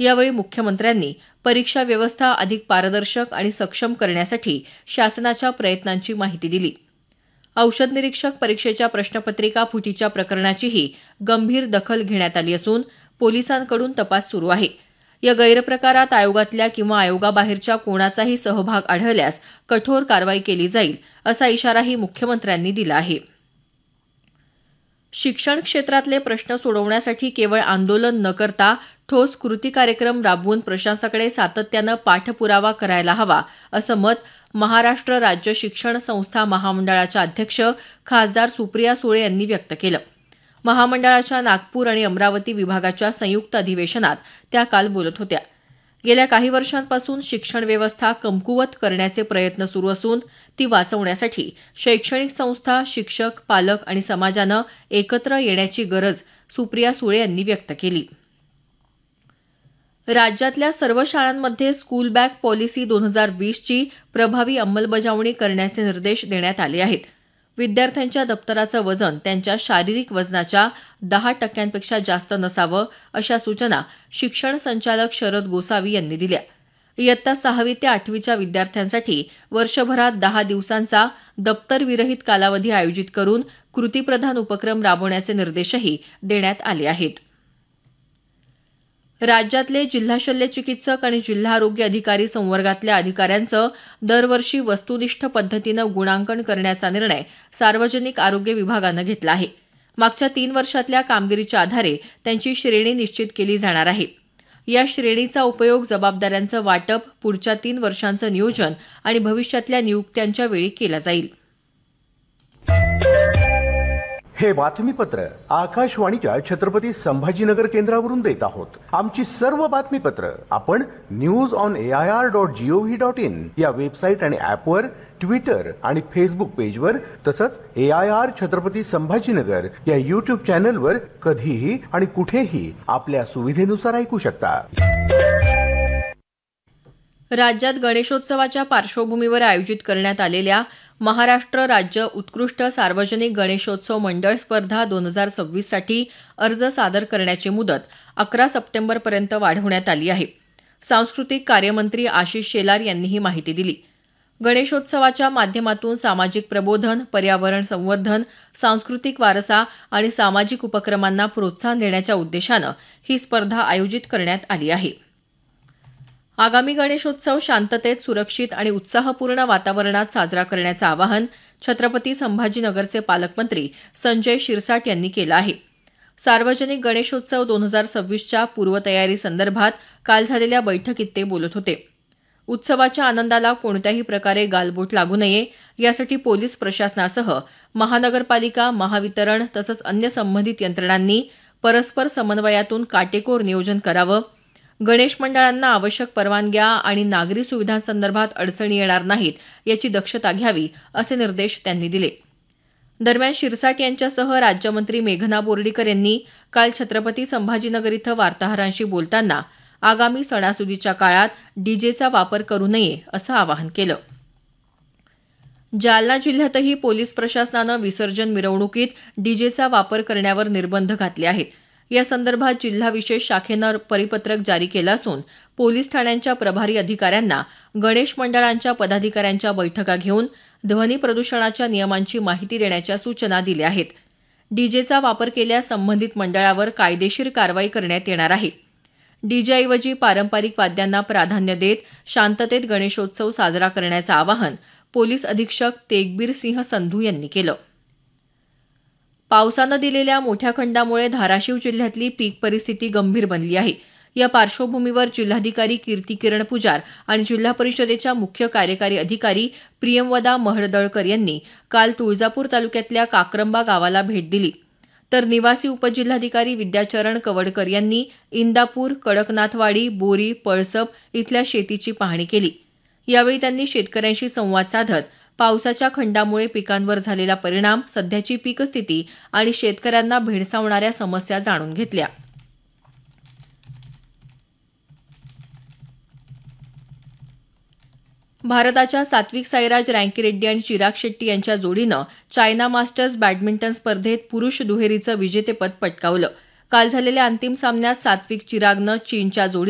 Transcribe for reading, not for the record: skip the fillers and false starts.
यावेळी मुख्यमंत्र्यांनी परीक्षा व्यवस्था अधिक पारदर्शक आणि सक्षम करण्यासाठी शासनाच्या प्रयत्नांची माहिती दिली. औषध निरीक्षक परीक्षेच्या प्रश्नपत्रिका फुटीच्या प्रकरणाचीही गंभीर दखल घेण्यात आली असून पोलिसांकडून तपास सुरू आहे. या गैरप्रकारात आयोगातल्या किंवा आयोगाबाहेरच्या कोणाचाही सहभाग आढळल्यास कठोर कारवाई केली जाईल असा इशाराही मुख्यमंत्र्यांनी दिला आहे. शिक्षण क्षेत्रातले प्रश्न सोडवण्यासाठी केवळ आंदोलन न करता ठोस कृती कार्यक्रम राबवून प्रशासनाकडे सातत्यानं पाठपुरावा करायला हवा असं मत महाराष्ट्र राज्य शिक्षण संस्था महामंडळाच्या अध्यक्ष खासदार सुप्रिया सुळे यांनी व्यक्त केलं. महामंडळाच्या नागपूर आणि अमरावती विभागाच्या संयुक्त अधिवेशनात त्या काल बोलत होत्या. गेल्या काही वर्षांपासून शिक्षण व्यवस्था कमकुवत करण्याचे प्रयत्न सुरू असून ती वाचवण्यासाठी शैक्षणिक संस्था, शिक्षक, पालक आणि समाजानं एकत्र येण्याची गरज सुप्रिया सुळे यांनी व्यक्त केली. राज्यातल्या सर्व शाळांमध्ये स्कूल बॅग पॉलिसी 2020ची प्रभावी अंमलबजावणी करण्याचे निर्देश देण्यात आले आहेत. विद्यार्थ्यांच्या दप्तराचं वजन त्यांच्या शारीरिक वजनाच्या 10% जास्त नसावं अशा सूचना शिक्षण संचालक शरद गोसावी यांनी दिल्या. इयत्ता 6वी ते 8वीच्या विद्यार्थ्यांसाठी वर्षभरात 10 दिवसांचा दप्तरविरहित कालावधी आयोजित करून कृतीप्रधान उपक्रम राबवण्याचे निर्देशही देण्यात आले आहेत. राज्यातले जिल्हा शल्य चिकित्सक आणि जिल्हा आरोग्य अधिकारी संवर्गातल्या अधिकाऱ्यांचं दरवर्षी वस्तुनिष्ठ पद्धतीनं गुणांकन करण्याचा निर्णय सार्वजनिक आरोग्य विभागानं घेतला आहे. मागच्या 3 वर्षातल्या कामगिरीच्या आधारे त्यांची श्रेणी निश्चित केली जाणार आहे. या श्रेणीचा उपयोग जबाबदाऱ्यांचं वाटप, पुढच्या 3 वर्षांचं नियोजन आणि भविष्यातल्या नियुक्त्यांच्या वेळी केला जाईल. हे बातमीपत्र आकाशवाणीच्या छत्रपती संभाजीनगर केंद्रावरून देत आहोत. आमची सर्व बातमीपत्र आपण newsonair.gov.in या वेबसाईट आणि ऍपवर, ट्विटर आणि फेसबुक पेजवर तसंच AIR छत्रपती संभाजीनगर या YouTube चॅनलवर कधीही आणि कुठेही आपल्या सुविधेनुसार ऐकू शकता. राज्यात गणेशोत्सवाच्या पार्श्वभूमीवर आयोजित करण्यात आलेल्या महाराष्ट्र राज्य उत्कृष्ट सार्वजनिक गणेशोत्सव मंडळ स्पर्धा 2026 साठी अर्ज सादर करण्याची मुदत 11 सप्टेंबरपर्यंत वाढवण्यात आली आहे. सांस्कृतिक कार्यमंत्री आशिष शेलार यांनी ही माहिती दिली. गणेशोत्सवाच्या माध्यमातून सामाजिक प्रबोधन, पर्यावरण संवर्धन, सांस्कृतिक वारसा आणि सामाजिक उपक्रमांना प्रोत्साहन देण्याच्या उद्देशानं ही स्पर्धा आयोजित करण्यात आली आहे. आगामी गणेशोत्सव शांततेत, सुरक्षित आणि उत्साहपूर्ण वातावरणात साजरा करण्याचं आवाहन छत्रपती संभाजीनगरचे पालकमंत्री संजय शिरसाट यांनी केलं आहे. सार्वजनिक गणेशोत्सव 2026च्या पूर्वतयारीसंदर्भात काल झालेल्या बैठकीत ते बोलत होते. उत्सवाच्या आनंदाला कोणत्याही प्रकारे गालबोट लागू नये यासाठी पोलीस प्रशासनासह महानगरपालिका, महावितरण तसंच अन्य संबंधित यंत्रणांनी परस्पर समन्वयातून काटेकोर नियोजन करावं. गणेश मंडळांना आवश्यक परवानग्या आणि नागरी सुविधांसंदर्भात अडचणी येणार नाहीत याची दक्षता घ्यावी असे निर्देश त्यांनी दिले. दरम्यान शिरसाट यांच्यासह राज्यमंत्री मेघना बोर्डीकर यांनी काल छत्रपती संभाजीनगर इथं वार्ताहरांशी बोलताना आगामी सणासुदीच्या काळात डीजेचा वापर करू नये असं आवाहन केलं. जालना जिल्ह्यातही पोलीस प्रशासनानं विसर्जन मिरवणुकीत डीजेचा वापर करण्यावर निर्बंध घातले आहेत. या संदर्भात जिल्हा विशेष शाखेनं परिपत्रक जारी केलं असून पोलीस ठाण्यांच्या प्रभारी अधिकाऱ्यांना गणेश मंडळांच्या पदाधिकाऱ्यांच्या बैठका घेऊन ध्वनी प्रदूषणाच्या नियमांची माहिती देण्याच्या सूचना दिल्या आहेत. डीजेचा वापर केल्यास संबंधित मंडळावर कायदेशीर कारवाई करण्यात येणार आहे. डीजेऐवजी पारंपरिक वाद्यांना प्राधान्य देत शांततेत गणेशोत्सव साजरा करण्याचं आवाहन पोलीस अधीक्षक तेगबीर सिंह संधू यांनी केलं. पावसानं दिलेल्या मोठ्या खंडामुळे धाराशिव जिल्ह्यातली पीक परिस्थिती गंभीर बनली आहे. या पार्श्वभूमीवर जिल्हाधिकारी कीर्ती किरण पुजार आणि जिल्हा परिषदेच्या मुख्य कार्यकारी अधिकारी प्रियंवदा महडदळकर यांनी काल तुळजापूर तालुक्यातल्या काक्रंबा गावाला भेट दिली. तर निवासी उपजिल्हाधिकारी विद्याचरण कवडकर यांनी इंदापूर, कडकनाथवाडी, बोरी, पळसप इथल्या शेतीची पाहणी केली. यावेळी त्यांनी शेतकऱ्यांशी संवाद साधत पावसाच्या खंडामुळे पिकांवर झालेला परिणाम, सध्याची पीक स्थिती आणि शेतकऱ्यांना भेडसावणाऱ्या समस्या जाणून घेतल्या. भारताच्या सात्विक साईराज रँकीरेड्डी आणि चिराग शेट्टी यांच्या जोडीनं चायना मास्टर्स बॅडमिंटन स्पर्धेत पुरुष दुहेरीचं विजेतेपद पटकावलं. काल झालेल्या अंतिम सामन्यात सात्विक चिरागनं चीनच्या जोडी